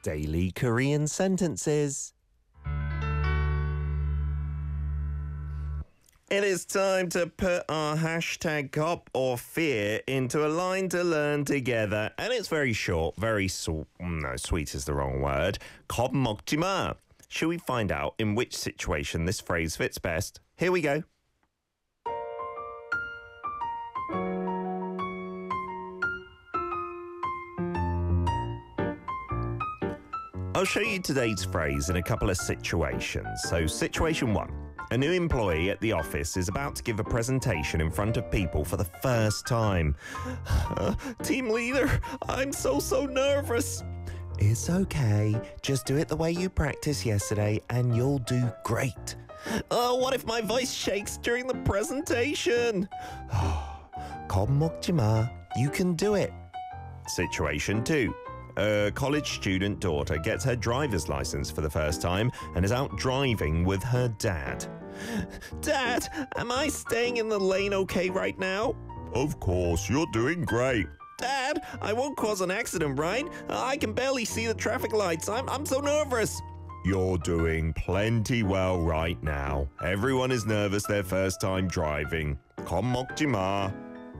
Daily Korean Sentences. It is time to put our hashtag cop or fear into a line to learn together. And it's very short, sweet is the wrong word. 겁 먹지 마. Should we find out in which situation this phrase fits best? Here we go. I'll show you today's phrase in a couple of situations. So, situation one. A new employee at the office is about to give a presentation in front of people for the first time. Team leader, I'm so nervous. It's okay. Just do it the way you practiced yesterday and you'll do great. Oh, what if my voice shakes during the presentation? 겁 먹지 마. You can do it. Situation two. A college student daughter gets her driver's license for the first time and is out driving with her dad. Dad, am I staying in the lane okay right now? Of course, you're doing great. Dad, I won't cause an accident, right? I can barely see the traffic lights. I'm so nervous. You're doing plenty well right now. Everyone is nervous their first time driving. 겁 먹지 마.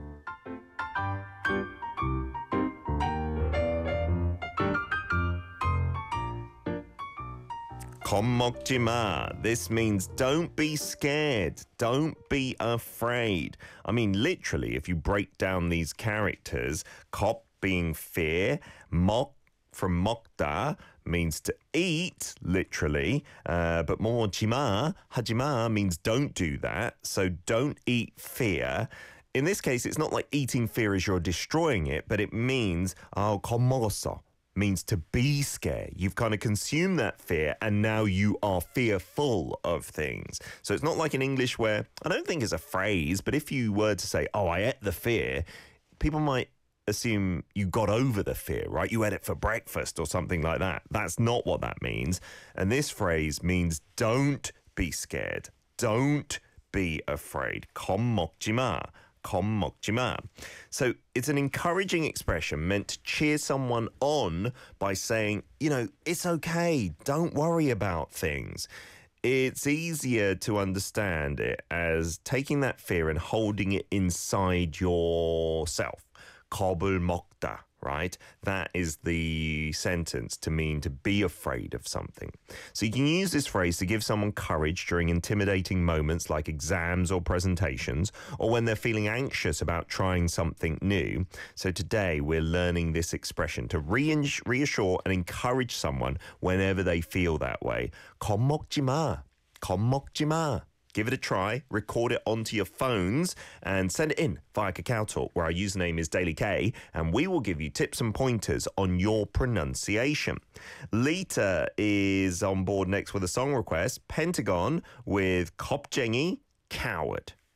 겁 먹지 마. This means don't be scared. Don't be afraid. I mean, literally, if you break down these characters, 겁 being fear, 먹 from 먹다 means to eat, literally, but more 지마, 하지마 means don't do that. So don't eat fear. In this case, it's not like eating fear as you're destroying it, but it means 겁 먹었어. Means to be scared. You've kind of consumed that fear and now you are fearful of things. So it's not like in English where, I don't think it's a phrase, but if you were to say, oh, I ate the fear, people might assume you got over the fear, right? You ate it for breakfast or something like that. That's not what that means. And this phrase means don't be scared. Don't be afraid. 겁 먹지 마. 겁 먹지 마. So it's an encouraging expression meant to cheer someone on by saying, it's okay. Don't worry about things. It's easier to understand it as taking that fear and holding it inside yourself. 겁을 먹다, right? That is the sentence to mean to be afraid of something. So you can use this phrase to give someone courage during intimidating moments like exams or presentations, or when they're feeling anxious about trying something new. So today we're learning this expression to reassure and encourage someone whenever they feel that way. 겁 먹지 마. 겁 먹지 마. Give it a try, record it onto your phones and send it in via KakaoTalk, where our username is DailyK, and we will give you tips and pointers on your pronunciation. Lita is on board next with a song request, Pentagon with 겁쟁이, Coward.